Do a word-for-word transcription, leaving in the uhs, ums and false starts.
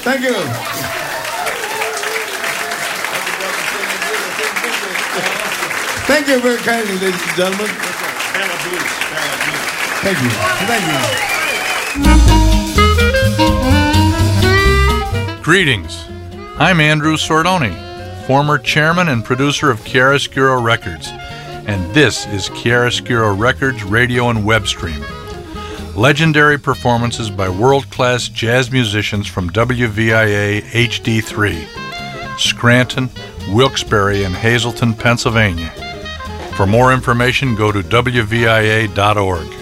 Thank you. Thank you very kindly, ladies and gentlemen. Thank you. Thank you. Greetings. I'm Andrew Sordoni, former chairman and producer of Chiaroscuro Records, and this is Chiaroscuro Records Radio and Web Stream. Legendary performances by world-class jazz musicians from W V I A H D three, Scranton, Wilkes-Barre, and Hazleton, Pennsylvania. For more information, go to W V I A dot org.